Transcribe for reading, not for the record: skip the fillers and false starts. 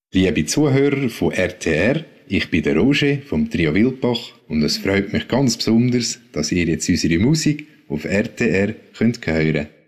Liebe Zuhörer von RTR, ich bin der Roger vom Trio Wildbach und es freut mich ganz besonders, dass ihr jetzt unsere Musik auf RTR könnt hören.